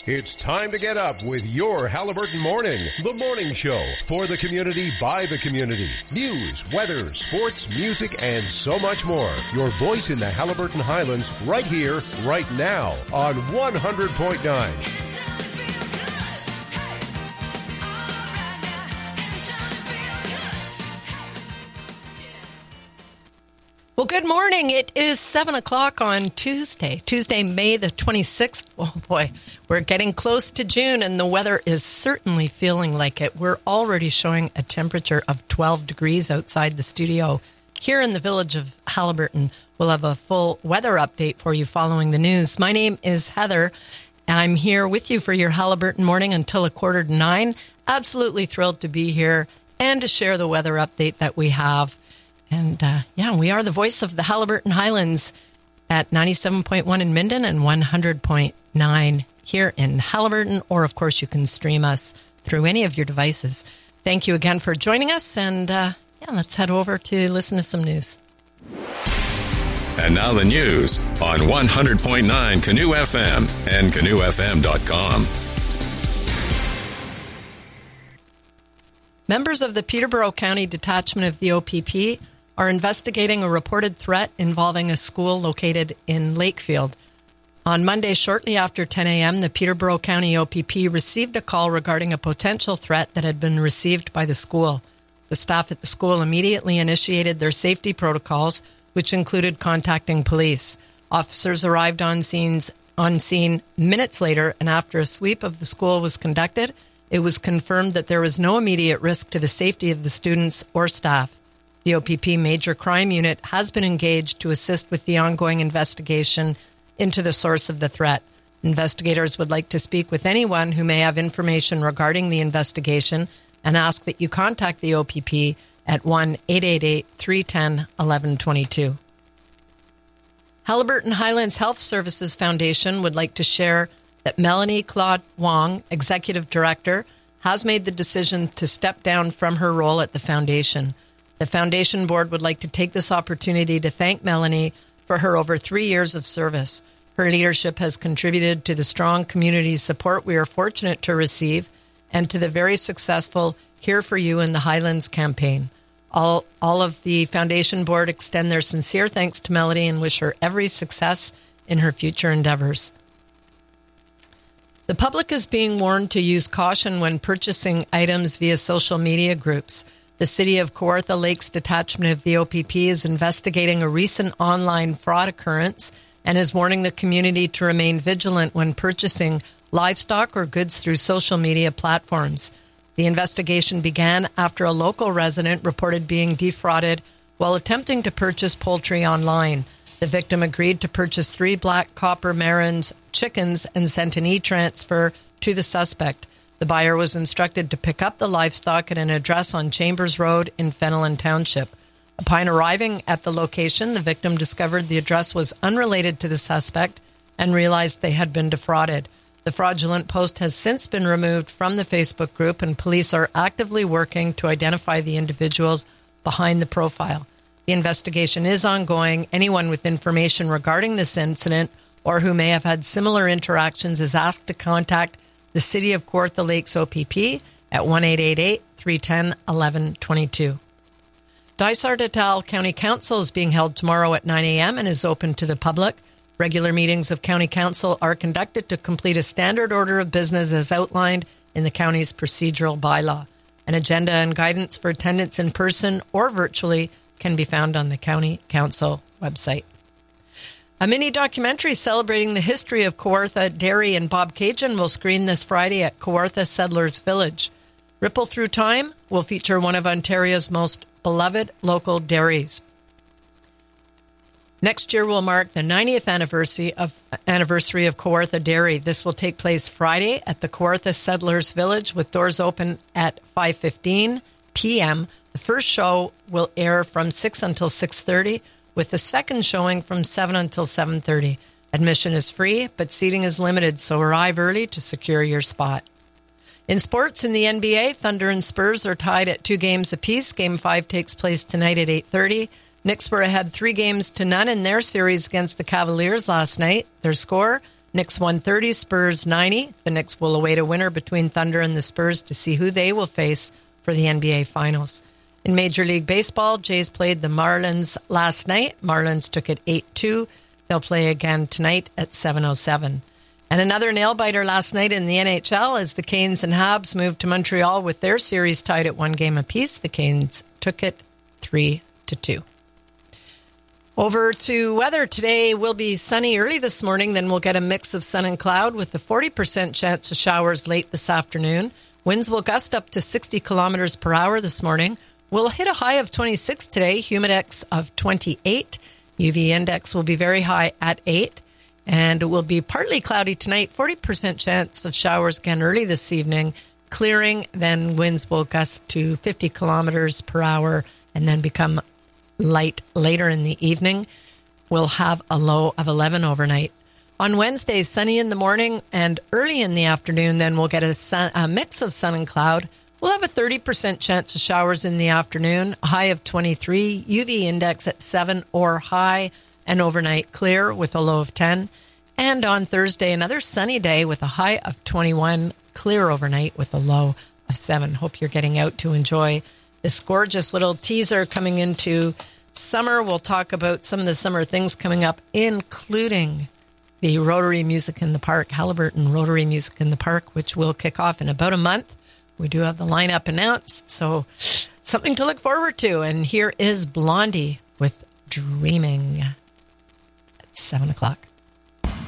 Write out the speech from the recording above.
It's time to get up with your Halliburton Morning, the morning show for the community by the community. News, weather, sports, music, and so much more. Your voice in the Halliburton Highlands right here, right now on 100.9. Well, good morning. It is 7 o'clock on Tuesday, May the 26th. Oh, boy, we're getting close to June, and the weather is certainly feeling like it. We're already showing a temperature of 12 degrees outside the studio here in the village of Halliburton. We'll have a full weather update for you following the news. My name is Heather, and I'm here with you for your Halliburton Morning until 8:45. Absolutely thrilled to be here and to share the weather update that we have. And, we are the voice of the Halliburton Highlands at 97.1 in Minden and 100.9 here in Halliburton. Or, of course, you can stream us through any of your devices. Thank you again for joining us. And, let's head over to listen to some news. And now the news on 100.9 Canoe FM and canoefm.com. Members of the Peterborough County Detachment of the OPP are investigating a reported threat involving a school located in Lakefield. On Monday, shortly after 10 a.m., the Peterborough County OPP received a call regarding a potential threat that had been received by the school. The staff at the school immediately initiated their safety protocols, which included contacting police. Officers arrived on scene minutes later, and after a sweep of the school was conducted, it was confirmed that there was no immediate risk to the safety of the students or staff. The OPP Major Crime Unit has been engaged to assist with the ongoing investigation into the source of the threat. Investigators would like to speak with anyone who may have information regarding the investigation and ask that you contact the OPP at 1-888-310-1122. Halliburton Highlands Health Services Foundation would like to share that Melanie Claude Wong, Executive Director, has made the decision to step down from her role at the foundation. The foundation board would like to take this opportunity to thank Melanie for her over 3 years of service. Her leadership has contributed to the strong community support we are fortunate to receive and to the very successful Here For You in the Highlands campaign. All of the foundation board extend their sincere thanks to Melanie and wish her every success in her future endeavors. The public is being warned to use caution when purchasing items via social media groups. The City of Kawartha Lakes Detachment of the OPP is investigating a recent online fraud occurrence and is warning the community to remain vigilant when purchasing livestock or goods through social media platforms. The investigation began after a local resident reported being defrauded while attempting to purchase poultry online. The victim agreed to purchase 3 black copper Marans chickens and sent an e-transfer to the suspect. The buyer was instructed to pick up the livestock at an address on Chambers Road in Fenelon Township. Upon arriving at the location, the victim discovered the address was unrelated to the suspect and realized they had been defrauded. The fraudulent post has since been removed from the Facebook group, and police are actively working to identify the individuals behind the profile. The investigation is ongoing. Anyone with information regarding this incident or who may have had similar interactions is asked to contact the City of Kawartha Lakes OPP at 1-888-310-1122. Dysart et al. County Council is being held tomorrow at 9 a.m. and is open to the public. Regular meetings of County Council are conducted to complete a standard order of business as outlined in the county's procedural bylaw. An agenda and guidance for attendance in person or virtually can be found on the County Council website. A mini documentary celebrating the history of Kawartha Dairy and Bob Cajun will screen this Friday at Kawartha Settlers Village. Ripple Through Time will feature one of Ontario's most beloved local dairies. Next year will mark the 90th anniversary of Kawartha Dairy. This will take place Friday at the Kawartha Settlers Village with doors open at 5:15 p.m. The first show will air from 6 until 6:30, with the second showing from 7 until 7:30. Admission is free, but seating is limited, so arrive early to secure your spot. In sports, in the NBA, Thunder and Spurs are tied at 2 games apiece. Game 5 takes place tonight at 8:30. Knicks were ahead 3-0 in their series against the Cavaliers last night. Their score, Knicks 130, Spurs 90. The Knicks will await a winner between Thunder and the Spurs to see who they will face for the NBA Finals. In Major League Baseball, Jays played the Marlins last night. Marlins took it 8-2. They'll play again tonight at 7:07. And another nail-biter last night in the NHL as the Canes and Habs moved to Montreal with their series tied at 1 game apiece. The Canes took it 3-2. Over to weather. Today will be sunny early this morning, then we'll get a mix of sun and cloud with a 40% chance of showers late this afternoon. Winds will gust up to 60 kilometers per hour this morning. We'll hit a high of 26 today, humidex of 28. UV index will be very high at 8. And it will be partly cloudy tonight, 40% chance of showers again early this evening. Clearing, then winds will gust to 50 kilometers per hour and then become light later in the evening. We'll have a low of 11 overnight. On Wednesday, sunny in the morning and early in the afternoon, then we'll get a mix of sun and cloud. We'll have a 30% chance of showers in the afternoon, a high of 23, UV index at 7 or high, and overnight clear with a low of 10. And on Thursday, another sunny day with a high of 21, clear overnight with a low of 7. Hope you're getting out to enjoy this gorgeous little teaser coming into summer. We'll talk about some of the summer things coming up, including the Rotary Music in the Park, Haliburton Rotary Music in the Park, which will kick off in about a month. We do have the lineup announced, so something to look forward to. And here is Blondie with Dreaming at 7 o'clock.